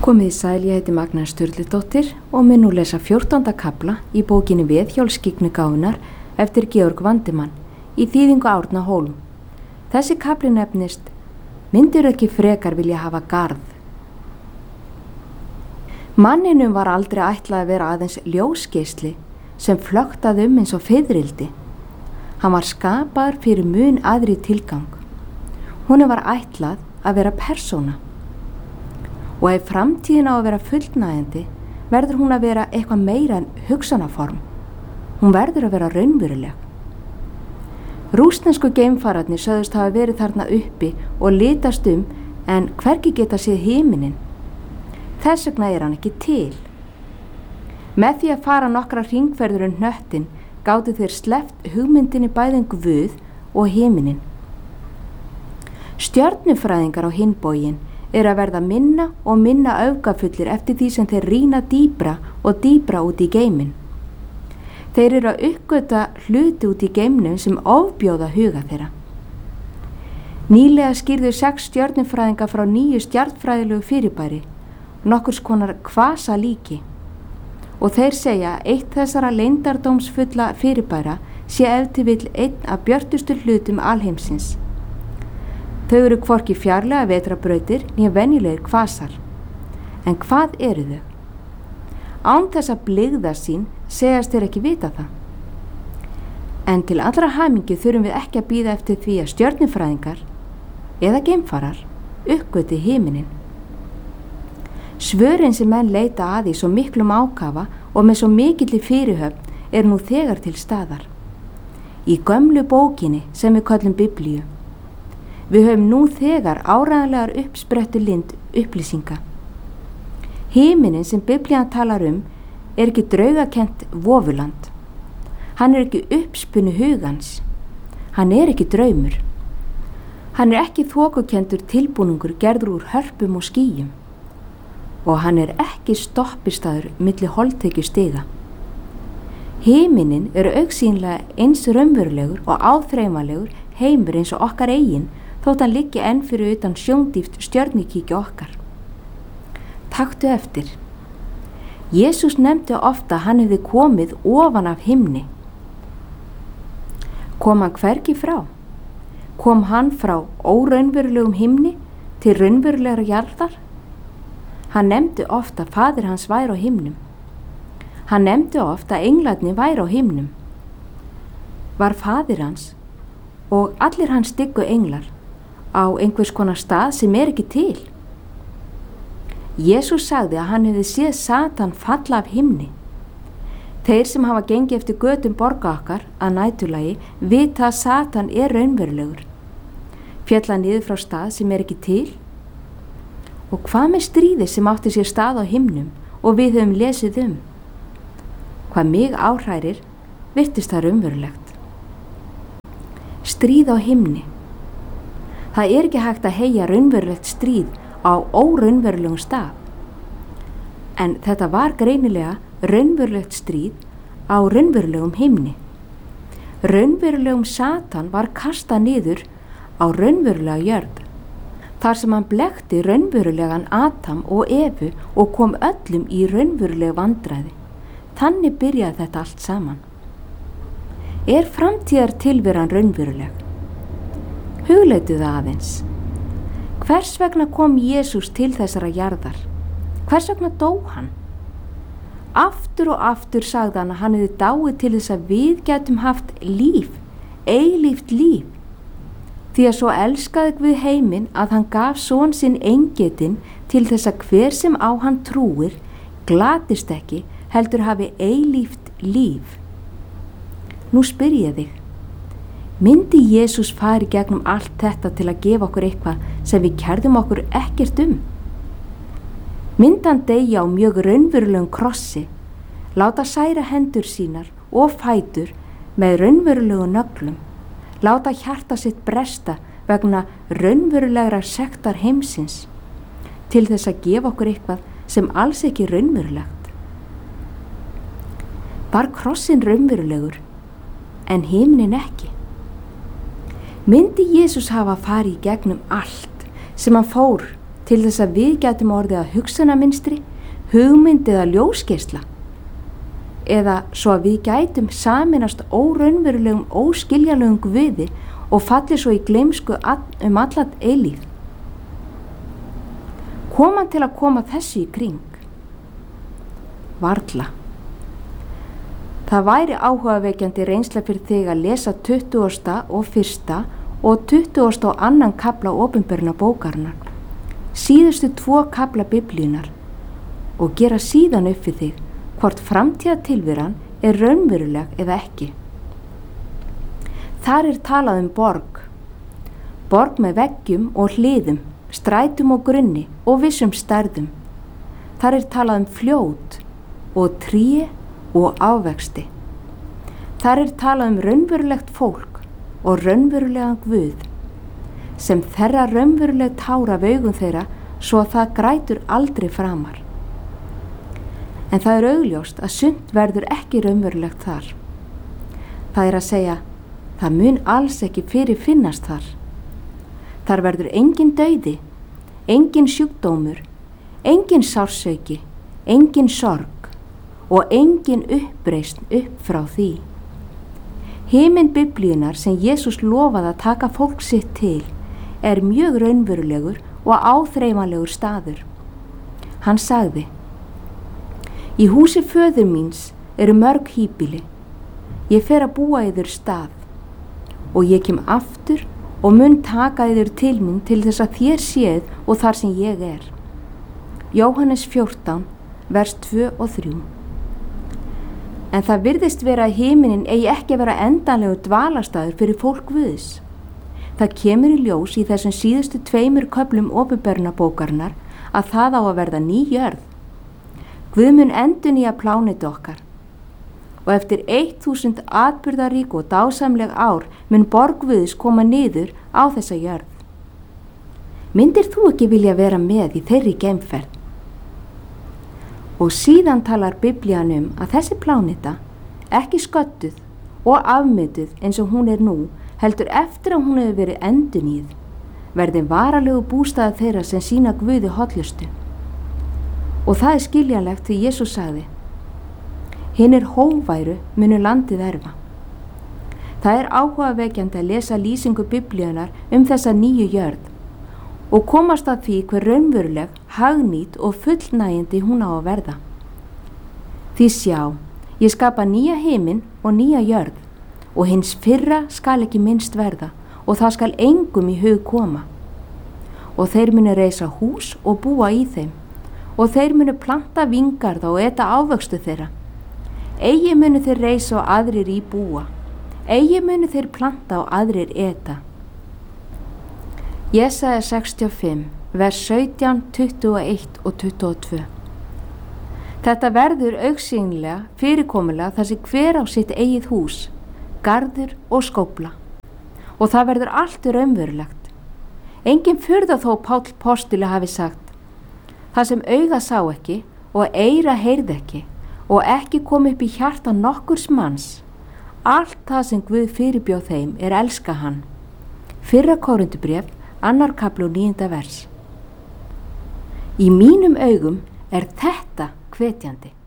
Komið sæl, ég heiti Magna Sturludóttir og mun nú lesa 14. kafla í bókinni Viðhjálpsskyggni gáfunnar eftir Georg Vandimann í þýðingu Árna Hólm. Þessi kafli nefnist Myndirðu ekki frekar vilja hafa garð? Manninum var aldrei ætlað að vera aðeins ljósgeisli sem flöktaði eins og fiðrildi. Hann var skapaður fyrir mun aðri tilgang. Honum var ætlað að vera persóna. Og ef framtíðin á að vera fullnægjandi, verður hún að vera eitthvað meira en hugsanaform. Hún verður að vera raunveruleg. Rússnesku geimfararnir sögðust hafa verið þarna uppi og litast en hvergi geta séð himininn. Þess vegna er hann ekki til. Með því að fara nokkra hringferðir hnöttin gátu þeir sleppt hugmyndinni bæði Guð og himininn. Stjörnufræðingar á hinn bóginn að verða minna og minna öfgafullir eftir því sem þeir rýna dýpra og dýpra út í geiminn. Þeir eru að uppgötva hluti út í geimnum sem ofbjóða huga þeirra. Nýlega skýrðu 6 stjörnufræðingar frá 9 stjarnfræðilegu fyrirbæri, nokkurs konar kvasalíki. Og þeir segja að eitt þessara leyndardómsfulla fyrirbæra sé ef til vill einn af björtustu hlutum alheimsins. Þau eru hvorki fjarlæga vetrarbrautir né venjulegir kvasar. En hvað eru þau? Án þess að blygða sín segjast þeir ekki vita það. En til allra hamingju þurfum við ekki að bíða eftir því að stjörnufræðingar eða geimfarar uppgötvi himininn. Svörin sem menn leita að í svo miklum ákafa og með svo mikilli fyrirhöfn nú þegar til staðar. Í gömlu bókinni sem við köllum Biblíu. Við höfum nú þegar áreiðanlegar uppsprettu lind upplýsinga. Himininn sem Biblían talar er ekki draugakent vofuland. Hann er ekki uppspunni hugans. Hann er ekki draumur. Hann er ekki þokukendur tilbúningur gerður úr hörpum og skýjum. Og hann er ekki stoppistaður milli holdtekjustiga. Himininn augsýnilega eins raunverulegur og áþreifanlegur heimur eins og okkar eigin, þótt hann liggi enn fyrir utan sjóndýft stjörnukíki okkar. Taktu eftir. Jesús nefndi ofta að hann hefði komið ofan af himni. Kom hann hvergi frá? Kom hann frá óraunverulegum himni til raunverulegra jarðar? Hann nefndi ofta að faðir hans væri á himnum. Hann nefndi ofta að englarnir væri á himnum. Var faðir hans og allir hans diggu englar á einhvers konar stað sem ekki til? Jesús sagði að hann hefði séð Satan falla af himni. Þeir sem hafa gengið eftir götum borga okkar að næturlagi vita að Satan raunverulegur. Féll hann niður frá stað sem ekki til? Og hvað með stríði sem átti sér stað á himnum og við höfum lesið Hvað mig áhrærir virtist það raunverulegt. Stríð á himni. Það ekki hægt að heyja raunverulegt stríð á óraunverulegum stað. En þetta var greinilega raunverulegt stríð á raunverulegum himni. Raunverulegum Satan var kastað niður á raunverulega jörð, þar sem hann blekkti raunverulegan Adam og Evu og kom öllum í raunveruleg vandræði. Þannig byrjaði þetta allt saman. Framtíðar tilveran raunveruleg? Hugleitið það aðeins. Hvers vegna kom Jesús til þessara jarðar? Hvers vegna dó hann? Aftur og aftur sagði hann að hann hefði dáið til þess að við gætum haft líf, eilíft líf. Því að svo elskaði Guð heiminn að hann gaf son sinn eingetinn til þess að hver sem á hann trúir glatist ekki, heldur hafi eilíft líf. Nú spyr ég þig. Myndi Jesús fari gegnum allt þetta til að gefa okkur eitthvað sem við kærðum okkur ekkert Myndi hann deyja á mjög raunverulegum krossi, láta særa hendur sínar og fætur með raunverulegum nöglum, láta hjarta sitt bresta vegna raunverulegra sektar heimsins, til þess að gefa okkur eitthvað sem alls ekki raunverulegt? Var krossin raunverulegur, en himnin ekki? Myndi Jesús hafa farið í gegnum allt sem hann fór til þess að við gætum orðið að hugsunarmynstri, hugmynd eða ljósgeisla, eða svo að við gætum saminast óraunverulegum, óskiljanlegum guði og falli svo í gleymsku allat eilífð. Kom hann til að koma þessu í kring? Varla. Það væri áhugavekjandi reynsla fyrir þig að lesa 20. og 1. og 20. og 2. kafla opinberna bókarinnar, síðustu 2 kafla Biblíunnar, og gera síðan upp við þig hvort framtíðartilveran er raunveruleg eða ekki. Þar er talað borg með veggjum og hliðum, strætum og grunni og vissum stærðum. Þar er talað fljót og tré og ávexti. Þar er talað raunverulegt fólk og raunverulegan Guð, sem þerra raunveruleg tár af augum þeirra svo að það grætur aldrei framar. En það er augljóst að sumt verður ekki raunverulegt þar. Það er að segja, það mun alls ekki fyrirfinnast þar. Þar verður engin dauði, engin sjúkdómur, engin sársauki, engin sorg og engin uppreisn upp frá því. Himinn Biblíunnar sem Jesús lofaði að taka fólk sitt til er mjög raunverulegur og áþreifanlegur staður. Hann sagði, í húsi föður míns eru mörg híbýli. Ég fer að búa yður stað og ég kem aftur og mun taka yður til mín til þess að þér séð og þar sem ég er. Jóhannes 14, vers 2 og 3. En það virðist vera að himinin eigi ekki að vera endanlegu dvalarstaður fyrir fólk Guðs. Það kemur í ljós í þessum síðustu 2 köflum opinberna bókarinnar að það á að verða ný jörð. Guð mun endurnýja plánetu okkar og eftir 1000 atburðarík og dásamleg ár mun borg Guðs koma niður á þessa jörð. Myndir þú ekki vilja vera með í þeirri geimferð? Og síðan talar Biblían að þessi pláneta, ekki sködduð og afmytuð eins og hún er nú, heldur eftir að hún hefur verið endurnýjuð, verði varalegu bústaða þeirra sem sína Guði hollustu. Og það er skiljanlegt því Jesús sagði, hinir hógværu munu landið erfa. Það er áhugavekjandi að lesa lýsingu Biblíunnar þessa nýju jörð og komast að því hver raunveruleg, hagnýt og fullnægjandi hún á að verða. Því sjá, ég skapa nýja himinn og nýja jörð og hins fyrra skal ekki minnst verða og það skal engum í hug koma. Og þeir munu reisa hús og búa í þeim og þeir munu planta víngarða og eta ávöxtu þeirra. Eigi munu þeir reisa og aðrir í búa. Eigi munu þeir planta og aðrir eta. Jesaja 65, vers 17, 21 og 22. Þetta verður augsýnilega fyrirkomulega þar sem hver á sitt eigið hús, garður og skófla. Og það verður allt raunverulegt. Engin furða þó Páll postuli hafi sagt, það sem auga sá ekki og eyra heyrði ekki og ekki kom upp í hjarta nokkurs manns, allt það sem Guð fyrirbjóð þeim er elska hann. 1. Korintubréf, 2. kafli og 9. vers. Í mínum augum er þetta hvetjandi.